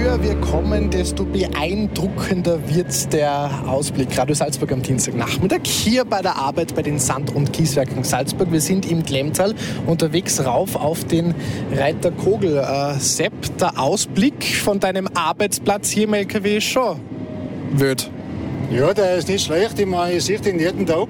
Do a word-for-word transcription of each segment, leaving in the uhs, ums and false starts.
höher wir kommen, desto beeindruckender wird der Ausblick. Radio Salzburg am Dienstagnachmittag hier bei der Arbeit bei den Sand- und Kieswerken Salzburg. Wir sind im Glemmtal unterwegs rauf auf den Reiter Kogel. Äh, Sepp, der Ausblick von deinem Arbeitsplatz hier im L K W ist schon wild. Ja, der ist nicht schlecht. Ich meine, ich sehe den jeden Tag.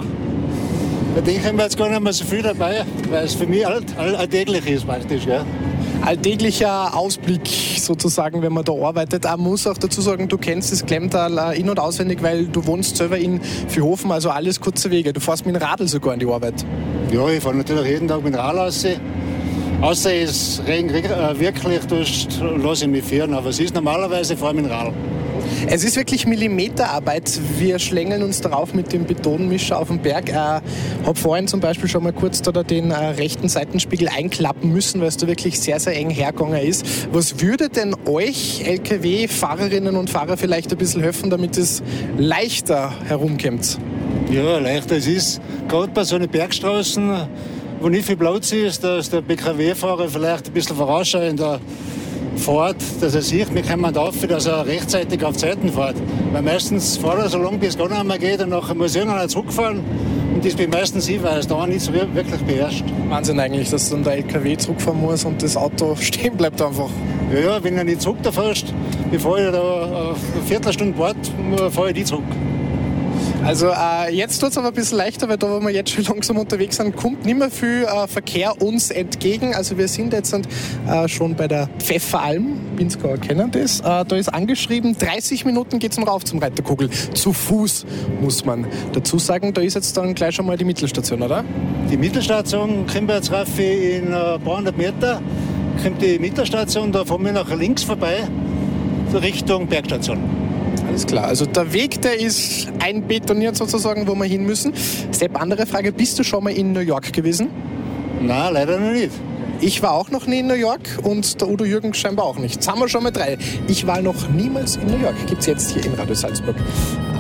Da denke ich mir jetzt gar nicht mehr so viel dabei, weil es für mich all, all, alltäglich ist praktisch. Ja. Alltäglicher Ausblick sozusagen, wenn man da arbeitet. Man muss auch dazu sagen, du kennst das Glemmtal in- und auswendig, weil du wohnst selber in Vierhofen, also alles kurze Wege. Du fährst mit dem Radl sogar in die Arbeit. Ja, ich fahre natürlich jeden Tag mit dem Radl raus. Außer es regnet wirklich, lasse ich mich fahren. Aber es ist normalerweise, ich fahre mit dem Radl. Es ist wirklich Millimeterarbeit. Wir schlängeln uns darauf mit dem Betonmischer auf den Berg. Ich äh, habe vorhin zum Beispiel schon mal kurz da den äh, rechten Seitenspiegel einklappen müssen, weil es da wirklich sehr, sehr eng hergegangen ist. Was würde denn euch L K W-Fahrerinnen und Fahrer vielleicht ein bisschen helfen, damit es leichter herumkommt? Ja, leichter es ist. Gerade bei so einen Bergstraßen, wo nicht viel Platz ist, dass der B K W-Fahrer vielleicht ein bisschen vorausschauender fährt, dass er sieht, wir kommen auf, dass er rechtzeitig auf Zeiten fährt. Weil meistens fährt er so lange, bis es gar nicht mehr geht und nachher muss irgendwann zurückfahren. Und das bin meistens ich, weil es da nicht so wirklich beherrscht. Wahnsinn eigentlich, dass dann der L K W zurückfahren muss und das Auto stehen bleibt einfach. Ja, ja, wenn er nicht zurück da fährst, bevor ich da eine Viertelstunde warte, fahre ich die zurück. Also äh, jetzt tut es aber ein bisschen leichter, weil da, wo wir jetzt schon langsam unterwegs sind, kommt nicht mehr viel äh, Verkehr uns entgegen. Also wir sind jetzt äh, schon bei der Pfefferalm. Pinzgauer kennen das. Äh, da ist angeschrieben, dreißig Minuten geht es noch rauf zum Reiterkogel. Zu Fuß, muss man dazu sagen. Da ist jetzt dann gleich schon mal die Mittelstation, oder? Die Mittelstation kommt jetzt rauf in ein paar hundert Meter. Kommt die Mittelstation, da fahren wir nachher links vorbei, Richtung Bergstation. Alles klar, also der Weg, der ist einbetoniert sozusagen, wo wir hin müssen. Sepp, andere Frage, bist du schon mal in New York gewesen? Nein, leider noch nicht. Ich war auch noch nie in New York und der Udo Jürgens scheinbar auch nicht. Jetzt haben wir schon mal drei. Ich war noch niemals in New York. Gibt es jetzt hier in Radio Salzburg